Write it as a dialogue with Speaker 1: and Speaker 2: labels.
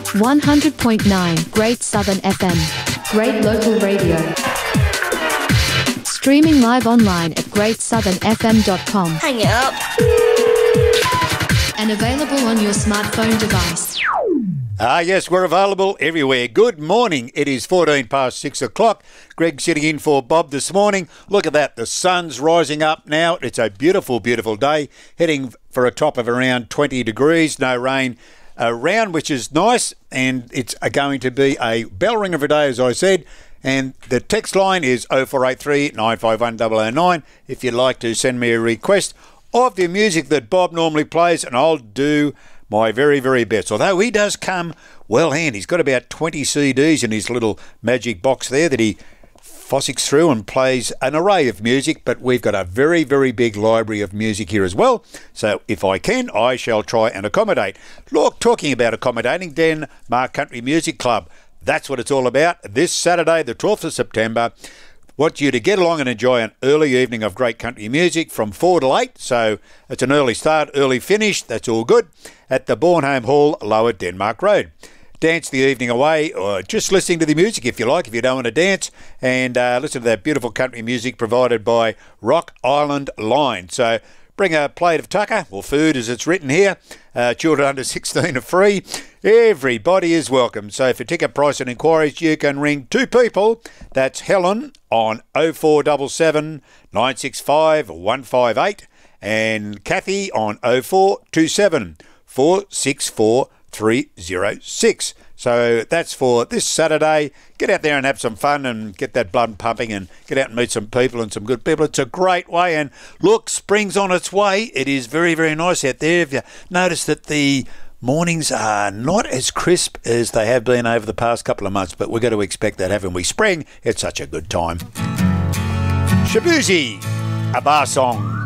Speaker 1: 100.9 Great Southern FM. Great local radio. Streaming live online at greatsouthernfm.com.
Speaker 2: Hang it up.
Speaker 1: And available on your smartphone device.
Speaker 3: Yes, we're available everywhere. Good morning. It is 14 past 6 o'clock. Greg sitting in for Bob this morning. Look at that. The sun's rising up now. It's a beautiful, beautiful day. Heading for a top of around 20 degrees. No rain around, which is nice. And it's going to be a bell ring of a day, as I said. And the text line is 0483 951 009 if you'd like to send me a request of the music that Bob normally plays, and I'll do my very, very best. Although he does come well handy. He's got about 20 CDs in his little magic box there that he fossics through and plays an array of music, but we've got a very, very big library of music here as well. So if I can, I shall try and accommodate. Look, talking about accommodating, Denmark Country Music Club. That's what it's all about. This Saturday, the 12th of September, want you to get along and enjoy an early evening of great country music from 4 to 8. So it's an early start, early finish. That's all good. At the Bornholm Hall, Lower Denmark Road. Dance the evening away, or just listening to the music if you like, if you don't want to dance, and listen to that beautiful country music provided by Rock Island Line. So bring a plate of tucker, or food as it's written here. Children under 16 are free. Everybody is welcome. So for ticket price and inquiries, you can ring two people. That's Helen on 0477 965 158 and Kathy on 0427 464 306. So that's for this Saturday. Get out there and have some fun and get that blood pumping and get out and meet some people and some good people. It's a great way. And look, spring's on its way. It is very, very nice out there. If you notice that the mornings are not as crisp as they have been over the past couple of months, but we're going to expect that, haven't we? Spring, it's such a good time. Shabuzi, a bar song.